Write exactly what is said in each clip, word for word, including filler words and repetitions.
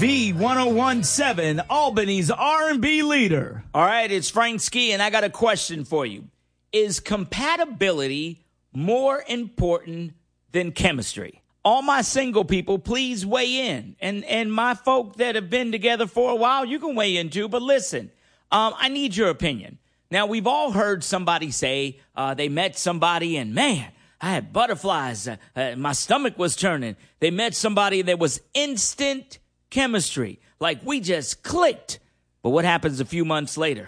V one oh one point seven, Albany's R and B leader. All right, it's Frank Ski, and I got a question for you. Is compatibility more important than chemistry? All my single people, please weigh in. And and my folk that have been together for a while, you can weigh in too. But listen, um, I need your opinion. Now, we've all heard somebody say uh, they met somebody and, man, I had butterflies. Uh, uh, my stomach was turning. They met somebody that was instant chemistry. Like, we just clicked. But what happens a few months later?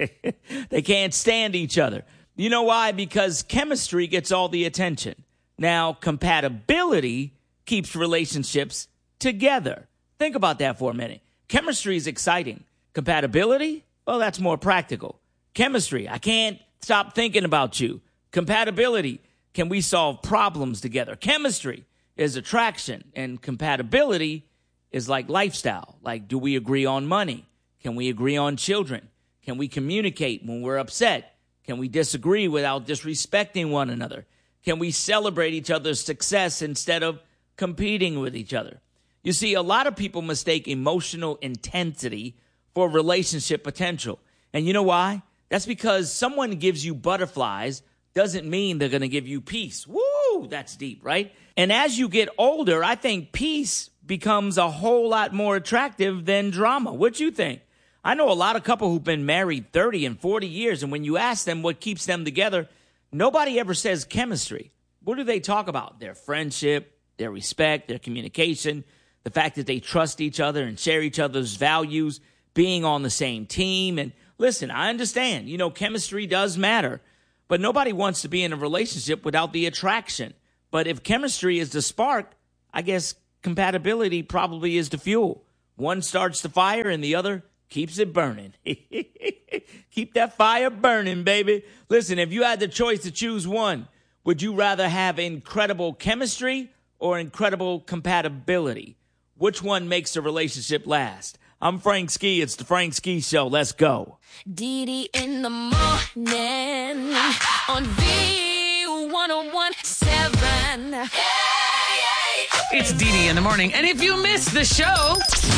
They can't stand each other. You know why? Because chemistry gets all the attention. Now, compatibility keeps relationships together. Think about that for a minute. Chemistry is exciting. Compatibility? Well, that's more practical. Chemistry, I can't stop thinking about you. Compatibility, can we solve problems together? Chemistry is attraction, and compatibility is like lifestyle. Like, do we agree on money? Can we agree on children? Can we communicate when we're upset? Can we disagree without disrespecting one another? Can we celebrate each other's success instead of competing with each other? You see, a lot of people mistake emotional intensity for relationship potential. And you know why? That's because someone gives you butterflies doesn't mean they're going to give you peace. Woo, that's deep, right? And as you get older, I think peace becomes a whole lot more attractive than drama. What you think? I know a lot of couples who've been married thirty and forty years, and when you ask them what keeps them together, nobody ever says chemistry. What do they talk about? Their friendship, their respect, their communication, the fact that they trust each other and share each other's values, being on the same team. And listen, I understand, you know, chemistry does matter, but nobody wants to be in a relationship without the attraction. But if chemistry is the spark, I guess compatibility probably is the fuel. One starts the fire and the other keeps it burning. Keep that fire burning, baby. Listen, if you had the choice to choose one, would you rather have incredible chemistry or incredible compatibility? Which one makes a relationship last? I'm Frank Ski. It's the Frank Ski Show. Let's go. Dee Dee in the morning on V one oh one point seven. It's Dee Dee in the morning. And if you missed the show,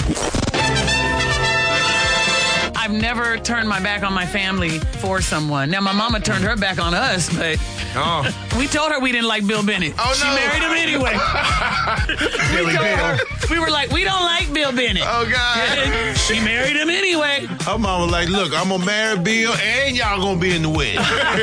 I've never turned my back on my family for someone. Now, my mama turned her back on us, but oh. we told her we didn't like Bill Bennett. Oh, she no. married him anyway. Billy we told Bill. her, we were like, we don't like Bill Bennett. Oh, God. And she married him anyway. Her mama was like, look, I'm going to marry Bill, and y'all going to be in the wedding.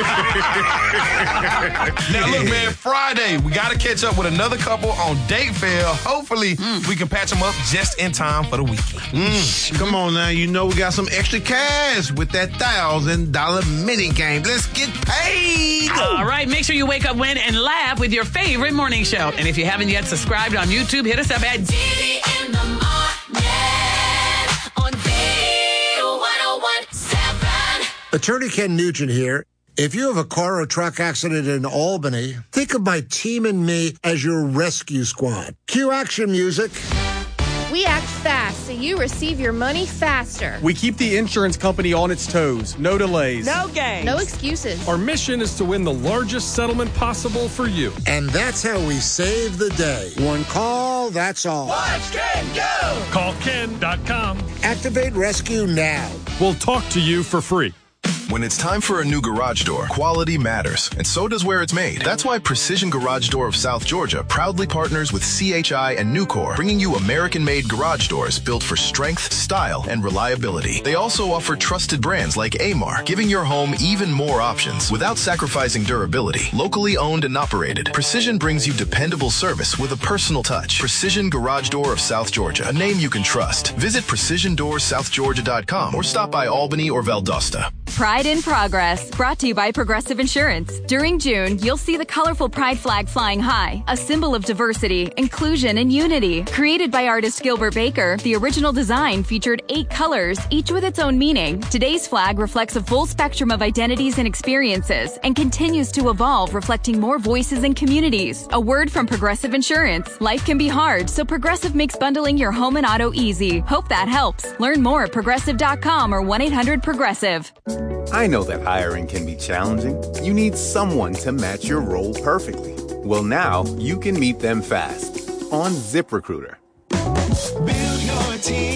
Now, look, man, Friday, we got to catch up with another couple on Date Fail. Hopefully, mm. we can patch them up just in time for the weekend. Mm. Come on now, you know we got some extra cash with that one thousand dollars mini game. Let's get paid. All right, make sure you wake up, win, and laugh with your favorite morning show. And if you haven't yet subscribed on YouTube, hit us up at Dee Dee in the morning on V one oh one point seven. Attorney Ken Nugent here. If you have a car or truck accident in Albany, think of my team and me as your rescue squad. Cue action music. We act fast so you receive your money faster. We keep the insurance company on its toes. No delays. No games. No excuses. Our mission is to win the largest settlement possible for you. And that's how we save the day. One call, that's all. Watch Ken go! Call ken dot com. Activate rescue now. We'll talk to you for free. When it's time for a new garage door, quality matters, and so does where it's made. That's why Precision Garage Door of South Georgia proudly partners with C H I and Nucor, bringing you American-made garage doors built for strength, style, and reliability. They also offer trusted brands like Amar, giving your home even more options without sacrificing durability. Locally owned and operated, Precision brings you dependable service with a personal touch. Precision Garage Door of South Georgia, a name you can trust. Visit precision door south georgia dot com or stop by Albany or Valdosta. Pride in Progress, brought to you by Progressive Insurance. During June, you'll see the colorful Pride flag flying high, a symbol of diversity, inclusion, and unity. Created by artist Gilbert Baker, the original design featured eight colors, each with its own meaning. Today's flag reflects a full spectrum of identities and experiences and continues to evolve, reflecting more voices and communities. A word from Progressive Insurance. Life can be hard, so Progressive makes bundling your home and auto easy. Hope that helps. Learn more at progressive dot com or one eight hundred progressive. I know that hiring can be challenging. You need someone to match your role perfectly. Well, now you can meet them fast on ZipRecruiter. Build your team.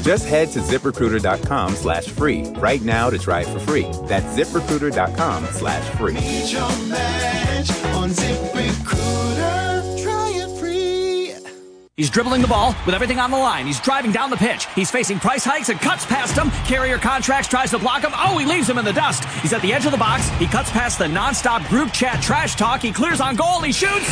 Just head to ZipRecruiter.com slash free right now to try it for free. That's ZipRecruiter.com slash free. Need your match on ZipRecruiter. Try it free. He's dribbling the ball with everything on the line. He's driving down the pitch. He's facing price hikes and cuts past him. Carrier Contracts tries to block him. Oh, he leaves him in the dust. He's at the edge of the box. He cuts past the nonstop group chat trash talk. He clears on goal. He shoots.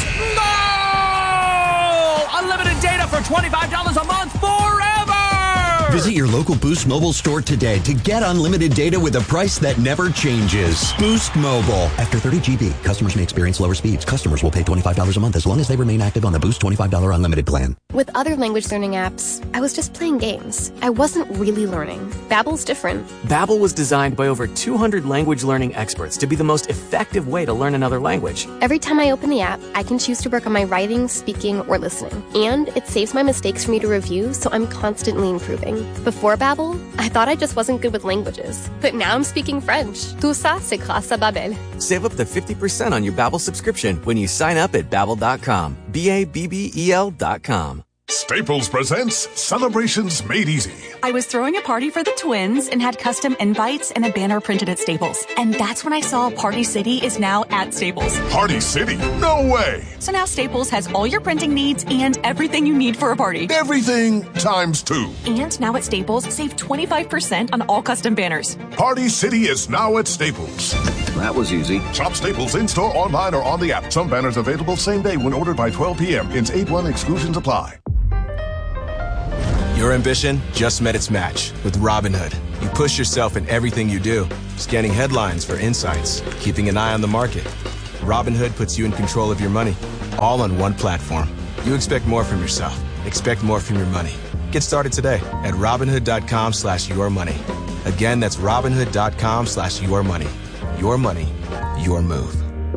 Goal! Unlimited data for twenty-five dollars a month forever! Visit your local Boost Mobile store today to get unlimited data with a price that never changes. Boost Mobile. After thirty gigabytes, customers may experience lower speeds. Customers will pay twenty-five dollars a month as long as they remain active on the Boost twenty-five dollars unlimited plan. With other language learning apps, I was just playing games. I wasn't really learning. Babbel's different. Babbel was designed by over two hundred language learning experts to be the most effective way to learn another language. Every time I open the app, I can choose to work on my writing, speaking, or listening. And it saves my mistakes for me to review, so I'm constantly improving. Before Babbel, I thought I just wasn't good with languages. But now I'm speaking French. Tout ça, c'est grâce à Babbel. Save up to fifty percent on your Babbel subscription when you sign up at Babbel dot com. B A B B E L dot com. Staples presents Celebrations Made Easy. I was throwing a party for the twins and had custom invites and a banner printed at Staples. And that's when I saw Party City is now at Staples. Party City? No way! So now Staples has all your printing needs and everything you need for a party. Everything times two. And now at Staples, save twenty-five percent on all custom banners. Party City is now at Staples. That was easy. Shop Staples in-store, online, or on the app. Some banners available same day when ordered by twelve p.m. Ins eight one exclusions apply. Your ambition just met its match with Robinhood. You push yourself in everything you do, scanning headlines for insights, keeping an eye on the market. Robinhood puts you in control of your money, all on one platform. You expect more from yourself. Expect more from your money. Get started today at Robinhood.com slash your money. Again, that's Robinhood.com slash your money. Your money, your move.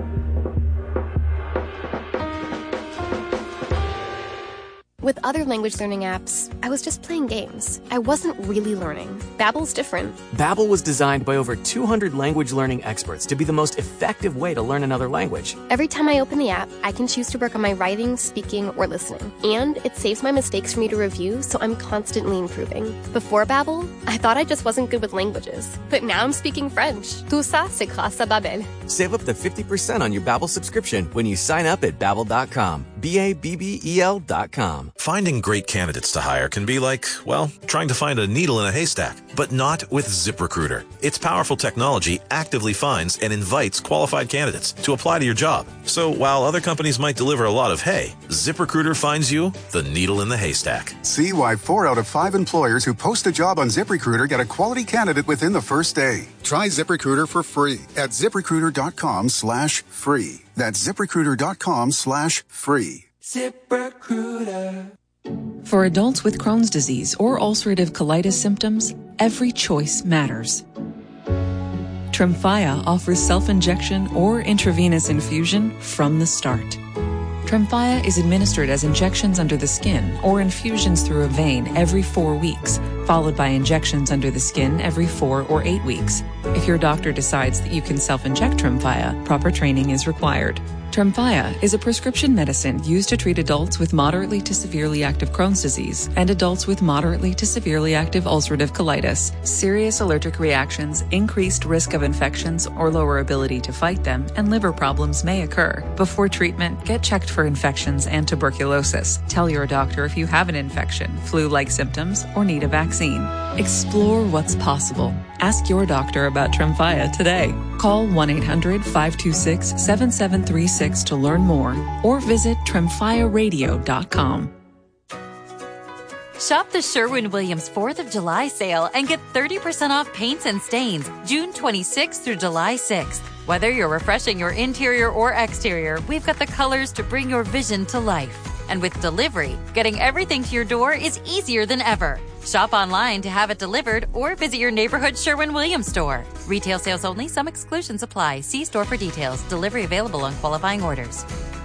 With other language learning apps, I was just playing games. I wasn't really learning. Babbel's different. Babbel was designed by over two hundred language learning experts to be the most effective way to learn another language. Every time I open the app, I can choose to work on my writing, speaking, or listening. And it saves my mistakes for me to review, so I'm constantly improving. Before Babbel, I thought I just wasn't good with languages. But now I'm speaking French. Tout ça, c'est grâce à Babbel. Save up to fifty percent on your Babbel subscription when you sign up at Babbel dot com. B A B B E L dot com. Finding great candidates to hire can be like, well, trying to find a needle in a haystack, but not with ZipRecruiter. Its powerful technology actively finds and invites qualified candidates to apply to your job. So while other companies might deliver a lot of hay, ZipRecruiter finds you the needle in the haystack. See why four out of five employers who post a job on ZipRecruiter get a quality candidate within the first day. Try ZipRecruiter for free at ZipRecruiter.com slash free. That's ZipRecruiter.com slash free. ZipRecruiter. For adults with Crohn's disease or ulcerative colitis symptoms, every choice matters. Tremfya offers self-injection or intravenous infusion from the start. Tremfya is administered as injections under the skin or infusions through a vein every four weeks, followed by injections under the skin every four or eight weeks. If your doctor decides that you can self-inject Tremfya, proper training is required. Tremfya is a prescription medicine used to treat adults with moderately to severely active Crohn's disease and adults with moderately to severely active ulcerative colitis. Serious allergic reactions, increased risk of infections or lower ability to fight them, and liver problems may occur. Before treatment, get checked for infections and tuberculosis. Tell your doctor if you have an infection, flu-like symptoms, or need a vaccine. Explore what's possible. Ask your doctor about Tremfya today. Call one eight hundred five two six seven seven three six to learn more or visit Tremfya Radio dot com. Shop the Sherwin-Williams fourth of July sale and get thirty percent off paints and stains June twenty-sixth through July sixth. Whether you're refreshing your interior or exterior, we've got the colors to bring your vision to life. And with delivery, getting everything to your door is easier than ever. Shop online to have it delivered or visit your neighborhood Sherwin-Williams store. Retail sales only. Some exclusions apply. See store for details. Delivery available on qualifying orders.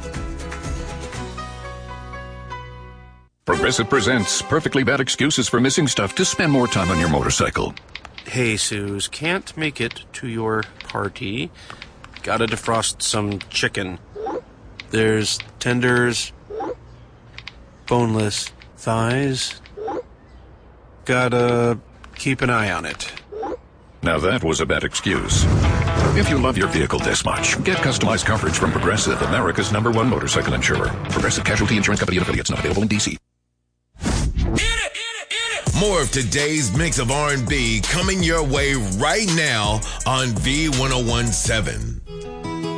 Progressive presents Perfectly Bad Excuses for Missing Stuff to Spend More Time on Your Motorcycle. Hey, Suze, can't make it to your party. Gotta defrost some chicken. There's tenders, boneless thighs, Gotta keep an eye on it. Now that was a bad excuse. If you love your vehicle this much, get customized coverage from Progressive, America's number one motorcycle insurer. Progressive Casualty Insurance Company and affiliates, not available in D C. More of today's mix of R and B coming your way right now on V ten seventeen.